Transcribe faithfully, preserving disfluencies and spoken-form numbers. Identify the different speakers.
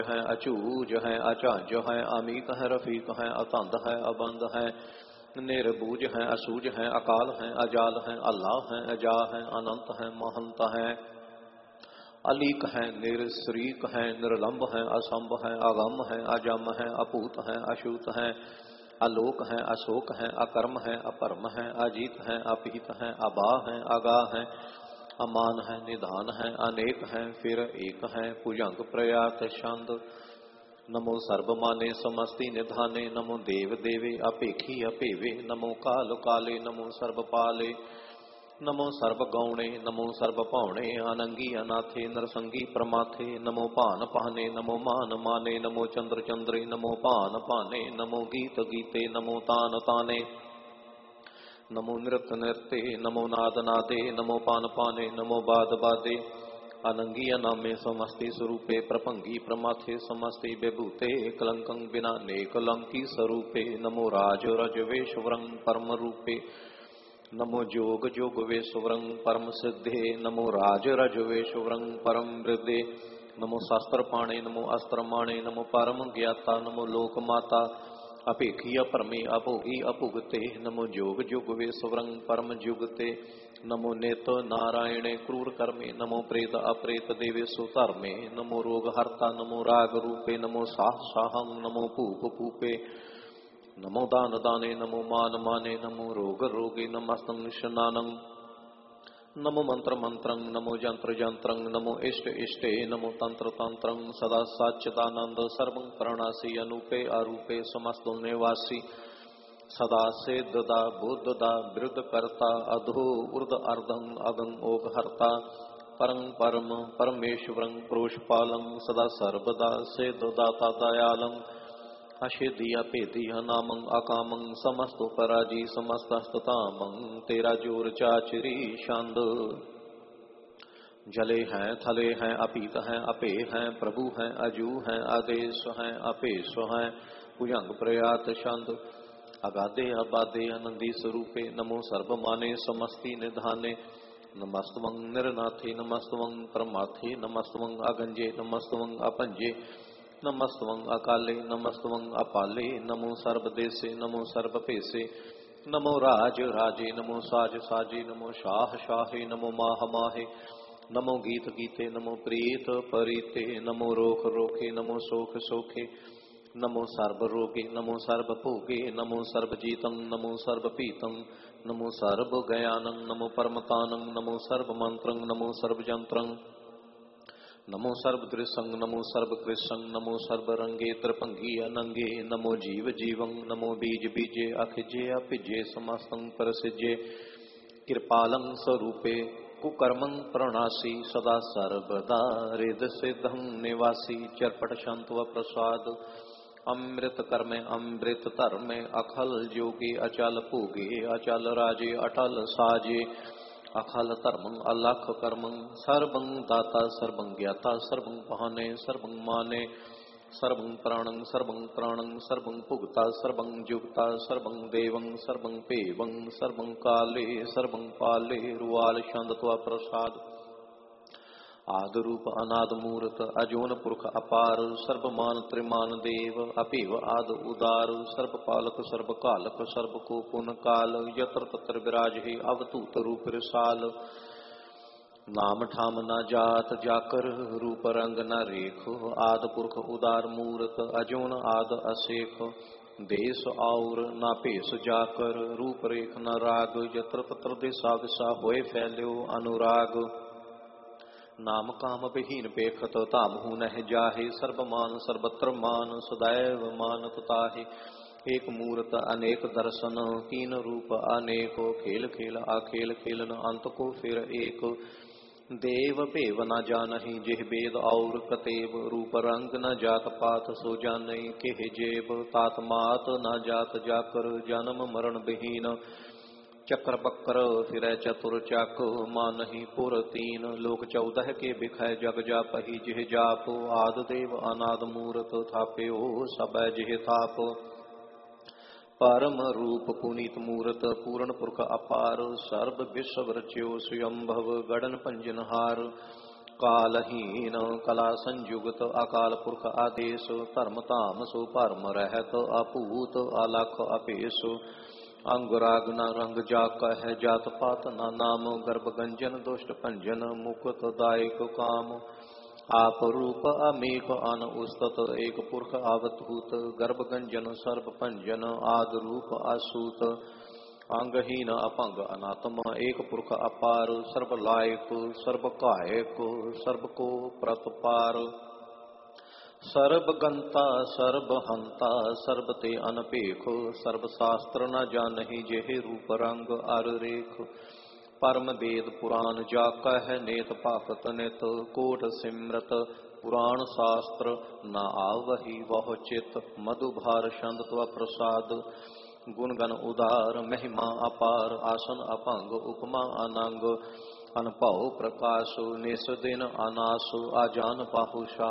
Speaker 1: है अचूज है अचांज है अमीक है रफीक है अतंद है अबंद है निर्बूज है असूज है अकाल है अजाल है अल्लाह है अजा है अनंत है महंत है अलीक है निरश्रीक है निर्लंब है असंभ है अगम है अजम है अपूत है अशूत है अलोक है अशोक है अकर्म है अपरम है अजीत है अपीत है अबा है अगा है अमान है निधान है अनेक है फिर एक है भुजंग प्रयात छंद नमो सर्वमाने समस्ति निधाने नमो देव देवे अपेखी अपेवे नमो काल काले नमो सर्वपाले नमो सर्व गौणे नमो सर्व पौणे अनंगी अनाथे नरसंगी प्रमाथे नमो पान पाने नमो मान माने नमो चंद्र चंद्रे नमो पान पाने नमो गीत गीते नमो तान ताने नमो नृत्य नृत्य नमो नाद नादे नमो पान पाने नमो बाद बादे अनंगी अनामे समस्ति स्वरूपे प्रपंगी प्रमाथे समस्ति विभूते कलंकं बिना नेकलंकी स्वरूपे नमो राज रजवेश्वरं परम रूपे नमो जोग जोग वेश्वरं परम सिद्धे नमो राज रजवेश्वरं परम वृद्धे नमो शास्त्र पाणे नमो अस्त्र माणे नमो परम ज्ञाता नमो लोक माता अपेखी अपरमे अभोगी अभुगते नमो जोग जोग वेश्वरं परम जुगते नमो नेत नारायणे क्रूर कर्मे नमो प्रेत अप्रेत देवेशु धर्मे नमो रोग हर्ता नमो राग रूपे नमो साह साहं नमो पूप पूपे नमो दान दाने नमो मान माने नमो रोग रोगे नमस्तं शनानं नमो मंत्र मंत्रं नमो जंत्र जंत्रं नमो इष्ट इष्टे नमो तंत्र तंत्रं सदा सच्चिदानंद सर्वं करणासी अनूपे अरूपे समस्त निवासी सदा सिद्धदा बुद्धदा वृद्ध कर्ता अधो ऊर्ध अर्धं अगं ओग हर्ता परं परम परमेश्वरं प्रोषपालं सदा सर्वदा सिद्धदाता दयालं अशेधि अपेधि अनामं अकामं समस्तो पराजी समस्तस्ततामं तेरा जोर चाचरी शांद जले हैं थले हैं अपीत हैं अपे हैं प्रभु हैं अजू हैं आदेश हैं अपेश हैं भुजंग प्रयात शांद अगाधे अबाधे आनंदी स्वरूपे नमो सर्वमाने समस्ति निधाने नमस्तवं निरनाथे नमस्तवं परमाथे नमस्तवं अगंजे नमस्तवं अपंजे नमस्तवं अकाले नमस्तवं अपाले नमो सर्वदेशे नमो सर्वपेशे नमो राज राजे नमो साज साजे नमो शाह शाहे नमो माह माहे नमो गीत गीते नमो प्रीत परीते नमो रोख रोखे नमो सोख सोखे नमो सर्व रोगे नमो सर्व भोगे नमो सर्वजीतं नमो सर्वपीतं नमो सर्व गयानं नमो परमतानं नमो सर्व मंत्रं नमो सर्वजंत्रं नमो सर्वदृशं नमो सर्वकृशं नमो सर्वरंगे त्रिपंगी अनंगे नमो जीव जीवं नमो बीज बीजे अखिजे अपिजे समस्तं परसिजे कृपालं स्वरूपे कुकर्मं प्रणासी सदा सर्वदा हृद सिद्धं निवासी चरपट शंत्व प्रसाद अमृत कर्मे अमृत धर्मे अखल जोगे अचल भोगे अचल राजे अटल साजे अखल धर्मं अलख कर्मं सर्वं दाता सर्वं ज्ञाता सर्वं पहाने सर्वं माने सर्वं प्राणं सर्वं प्राणं सर्वं पुगता सर्वं जुगता सर्वं देवं सर्वं पेवं सर्वं काले सर्वं पाले रुवाल छंदत्वा प्रसाद आद रूप अनाद मूर्त अजोन पुरख अपार सर्वमान त्रिमान देव अपिव आद उदार सर्वपालक सर्वकालक सर्व को पुन काल यत्र तत्र विराजहि अवतूत रूप रिसाल नाम ठाम न जात जाकर रूप रंग न रेख आद पुरख उदार मूर्त अजोन आद असेख देश और ना पेश जाकर रूप रेख न राग यत्र तत्र दिशा विशा होए फैल्यो अनुराग नाम काम विहीन पेखत तामहु नह जाहे सर्वमान सर्वत्र मान सदैव मानत ताहे एक मूर्त अनेक दर्शन कीन रूप अनेको खेल खेल आखेल खेलन अंत को फिर एक देव पेव न जानहि जिह वेद और कतेब रूप रंग न जात पात सो जानहि केह जेब तात मात न जात जाकर जन्म मरण विहीन चक्र बक्र फिर चतुर चाक मानहि पुर तीन लोक चौदह के बिखय जग जापहि जिह जाप आद देव अनाद मूर्त थापे ओ सब जिह थाप परम रूप पुनीत मूर्त पूर्ण पुरख अपार सर्व विश्व रच्यो स्वयंभव गणन पंजनहार कालहीन कला संयुगत अकाल पुरख आदेश धर्म धाम सो परम रहत अपूत अलख अपेश अंगराग न रंग जाक है जात पात न नाम गर्भ गंजन दुष्ट भंजन मुकुत दायक काम आप रूप अमेक अन उस्तत एक पुरख अवधूत गर्भ गंजन सर्व भंजन आद रूप असूत अंगहीन अपंग अनात्म एक पुरख अपार सर्व लायक सर्व कायक सर्व को प्रतपार सर्व गंता सर्व हंता सर्व ते अनपेख सर्व शास्त्र न जानहि जेहि रूप रंग अर रेख परम वेद पुराण जाका है नेत पापत नित कोट सिमरत पुराण शास्त्र न आवहि वह चित मधुभार छंद त्व प्रसाद गुणगण उदार महिमा अपार आसन अपंग उपमा अनंग अनपौ प्रकाश निस दिन अनासु आजान पाहुषा